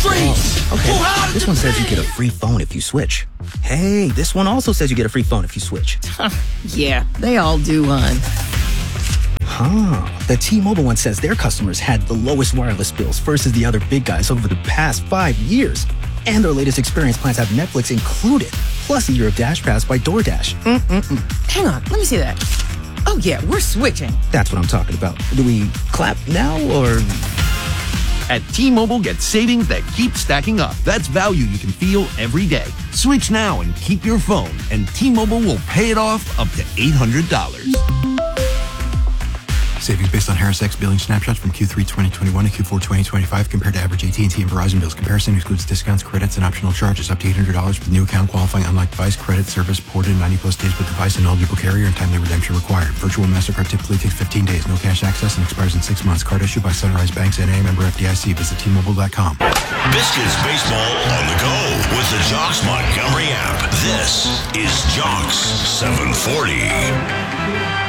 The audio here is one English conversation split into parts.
freeze! Okay, this one says you get a free phone if you switch. Hey, this one also says you get a free phone if you switch. Yeah, they all do, hon. The T-Mobile one says their customers had the lowest wireless bills versus the other big guys over the past 5 years. And their latest experience plans have Netflix included, plus a year of Dash Pass by DoorDash. Hang on, let me see that. Oh yeah, we're switching. That's what I'm talking about. Do we clap now, or...? At T-Mobile, get savings that keep stacking up. That's value you can feel every day. Switch now and keep your phone, and T-Mobile will pay it off up to $800. Savings based on Harris X billing snapshots from Q3 2021 to Q4 2025 compared to average AT&T and Verizon bills. Comparison excludes discounts, credits, and optional charges. Up to $800 for new account qualifying unlike device. Credit service ported 90-plus days with device and eligible carrier, and timely redemption required. Virtual MasterCard typically takes 15 days. No cash access and expires in 6 months. Card issued by Sunrise Banks N.A. member FDIC. Visit T-Mobile.com. Biscuits baseball on the go with the Jocks Montgomery app. This is Jocks 740.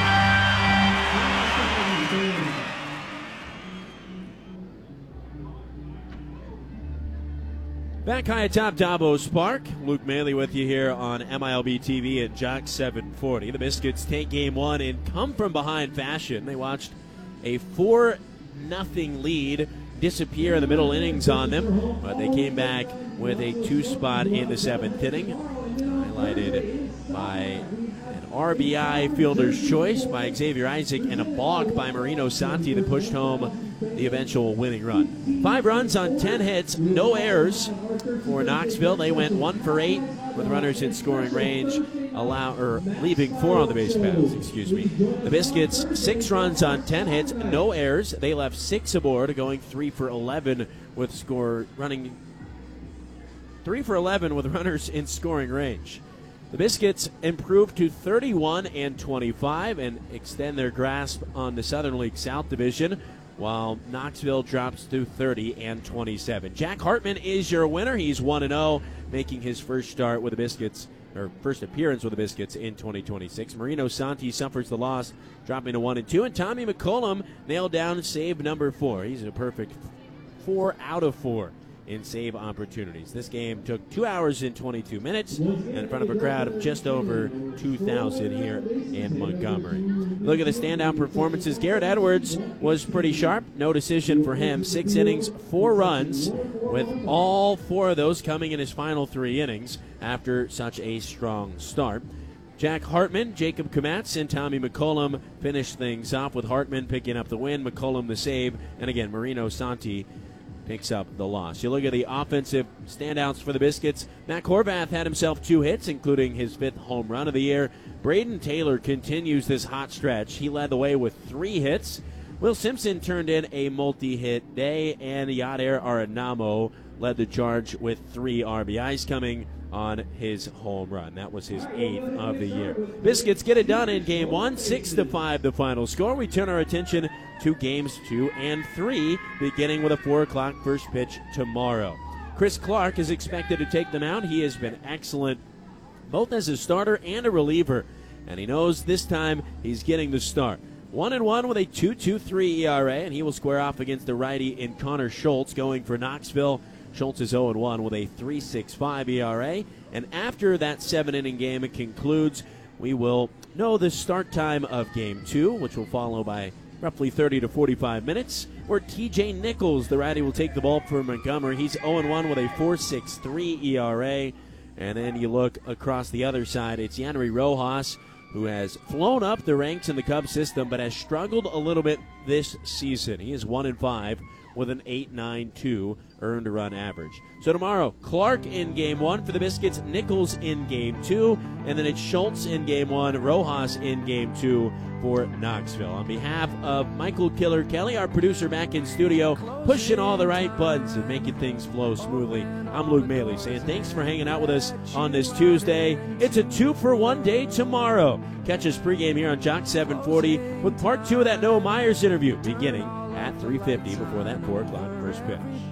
Back high atop Davos Park, Luke Maley with you here on MILB TV and Jocks 740. The Biscuits take game one in come-from-behind fashion. They watched a 4-0 lead disappear in the middle innings on them, but they came back with a 2-spot in the 7th inning, highlighted by an RBI fielder's choice by Xavier Isaac and a balk by Marino Santi that pushed home the eventual winning run. 5 runs on 10 hits, no errors for Knoxville. They went 1 for 8 with runners in scoring range, leaving 4 on the base paths. The Biscuits 6 runs on 10 hits, no errors. They left 6 aboard, going 3 for 11 with runners in scoring range. The Biscuits improved to 31-25 and extend their grasp on the Southern League South Division, while Knoxville drops to 30-27. Jack Hartman is your winner. He's 1-0, making his first appearance with the Biscuits in 2026. Marino Santi suffers the loss, dropping to 1-2, and Tommy McCollum nailed down save number 4. He's a perfect 4 out of 4 in save opportunities. This game took 2 hours and 22 minutes and in front of a crowd of just over 2,000 here in Montgomery. Look at the standout performances. Garrett Edwards was pretty sharp. No decision for him. 6 innings, 4 runs, with all 4 of those coming in his final 3 innings after such a strong start. Jack Hartman, Jacob Komatz, and Tommy McCollum finished things off, with Hartman picking up the win, McCollum the save, and again, Marino Santi picks up the loss. You look at the offensive standouts for the Biscuits. Matt Horvath had himself 2 hits, including his 5th home run of the year. Braden Taylor continues this hot stretch. He led the way with 3 hits. Will Simpson turned in a multi-hit day, and Yadier Arenamo led the charge with 3 RBIs coming on his home run. That was his 8th of the year. Biscuits get it done in game 1, 6-5 the final score. We turn our attention to games 2 and 3, beginning with a 4 o'clock first pitch tomorrow. Chris Clark is expected to take the mound. He has been excellent both as a starter and a reliever, and he knows this time he's getting the start. 1-1 with a 2.23 ERA, and he will square off against the righty in Connor Schultz, going for Knoxville. Schultz is 0-1 with a 3.65 ERA, and after that 7-inning game concludes, we will know the start time of Game 2, which will follow by roughly 30 to 45 minutes, where T.J. Nichols, the righty, will take the ball for Montgomery. He's 0-1 with a 4.63 ERA, and then you look across the other side, it's Yanry Rojas, who has flown up the ranks in the Cubs system but has struggled a little bit this season. He is 1-5 with an 8.92 earned run average. So tomorrow, Clark in Game 1 for the Biscuits, Nichols in Game 2, and then it's Schultz in Game 1, Rojas in Game 2 for Knoxville. On behalf of Michael Killer Kelly, our producer back in studio, pushing all the right buttons and making things flow smoothly, I'm Luke Maley saying thanks for hanging out with us on this Tuesday. It's a 2-for-1 day tomorrow. Catch us pregame here on Jocks 740 with part 2 of that Noah Myers interview beginning at 3:50 before that 4 o'clock first pitch.